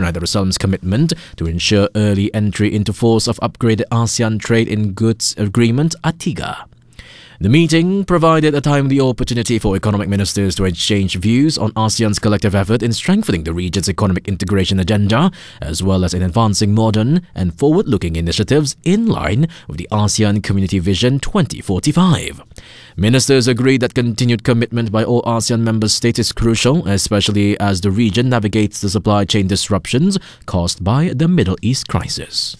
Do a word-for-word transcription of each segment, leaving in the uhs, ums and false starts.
Brunei Darussalam's commitment to ensure early entry into force of upgraded ASEAN Trade in Goods Agreement (ATIGA). The meeting provided a timely opportunity for economic ministers to exchange views on ASEAN's collective effort in strengthening the region's economic integration agenda, as well as in advancing modern and forward-looking initiatives in line with the ASEAN Community Vision twenty forty-five. Ministers agreed that continued commitment by all ASEAN member states is crucial, especially as the region navigates the supply chain disruptions caused by the Middle East crisis.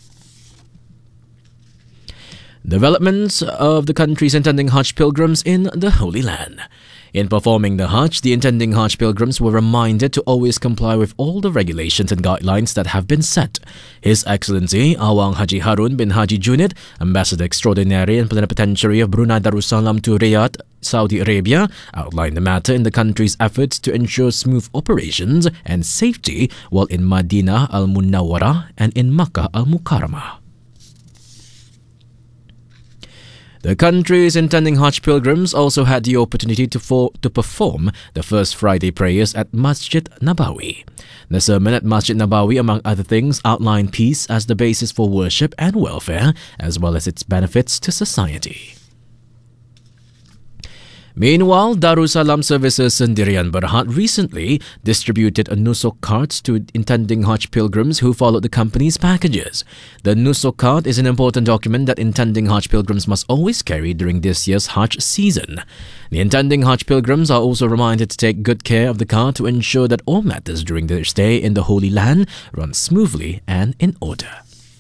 Developments of the country's intending Hajj pilgrims in the Holy Land. In performing the Hajj, the intending Hajj pilgrims were reminded to always comply with all the regulations and guidelines that have been set. His Excellency Awang Haji Harun bin Haji Junid, Ambassador Extraordinary and Plenipotentiary of Brunei Darussalam to Riyadh, Saudi Arabia, outlined the matter in the country's efforts to ensure smooth operations and safety while in Madinah al-Munawwarah and in Makkah al-Mukarramah. The country's intending Hajj pilgrims also had the opportunity to, for, to perform the first Friday prayers at Masjid Nabawi. The sermon at Masjid Nabawi, among other things, outlined peace as the basis for worship and welfare, as well as its benefits to society. Meanwhile, Darussalam Services Sendirian Berhad recently distributed a Nusuk card to intending Hajj pilgrims who followed the company's packages. The Nusuk card is an important document that intending Hajj pilgrims must always carry during this year's Hajj season. The intending Hajj pilgrims are also reminded to take good care of the card to ensure that all matters during their stay in the Holy Land run smoothly and in order.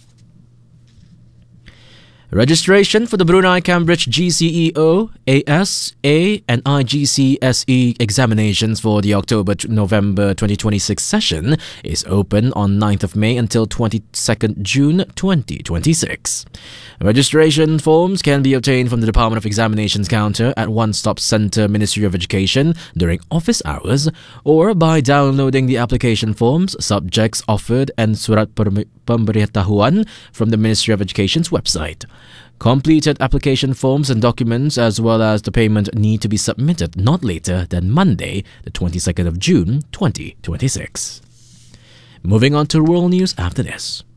Registration for the Brunei Cambridge G C E O, A S, A and I G C S E examinations for the October to November twenty twenty-six session is open on ninth of May until twenty-second June twenty twenty-six. Registration forms can be obtained from the Department of Examinations counter at One Stop Centre, Ministry of Education during office hours, or by downloading the application forms, subjects offered and Surat Pemberitahuan from the Ministry of Education's website. Completed application forms and documents as well as the payment need to be submitted not later than Monday, the twenty-second of June twenty twenty-six. Moving on to rural news after this.